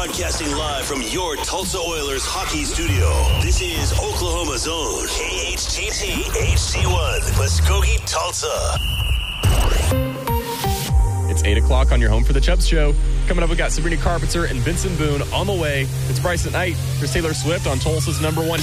Broadcasting live from your Tulsa Oilers hockey studio. This is Oklahoma Zone. KHTT HD1, Muskogee, Tulsa. It's 8 o'clock on your Home for the Chubbs show. Coming up, we got Sabrina Carpenter and Vincent Boone on the way. It's Bryson Knight for Taylor Swift on Tulsa's #1